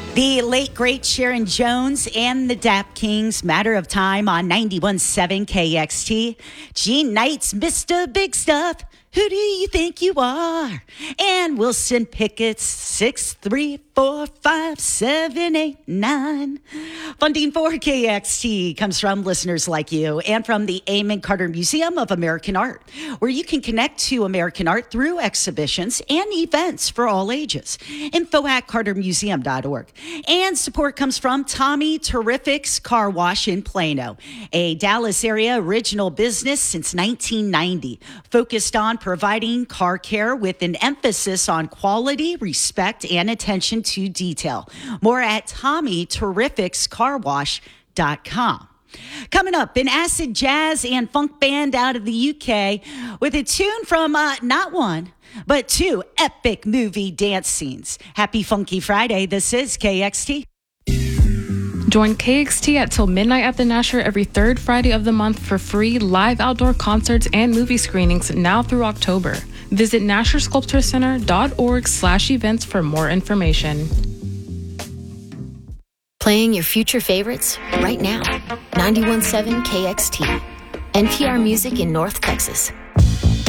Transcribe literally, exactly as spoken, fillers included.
The late, great Sharon Jones and the Dap Kings, Matter of Time on ninety-one point seven K X T. Gene Knight's Mister Big Stuff. Who do you think you are? And Wilson Pickett's six three four five seven eight nine. Funding for K X T comes from listeners like you and from the Amon Carter Museum of American Art, where you can connect to American art through exhibitions and events for all ages. Info at carter museum dot org. And support comes from Tommy Terrific's Car Wash in Plano, a Dallas area original business since nineteen ninety, focused on providing car care with an emphasis on quality, respect, and attention to detail. More at tommy terrifics car wash dot com. Coming up, an acid jazz and funk band out of the U K with a tune from uh, not one, but two epic movie dance scenes. Happy Funky Friday. This is K X T. Join K X T at till midnight at the Nasher every third Friday of the month for free live outdoor concerts and movie screenings now through October. Visit nasher sculpture center dot org slash events for more information. Playing your future favorites right now. ninety-one point seven K X T. N P R Music in North Texas.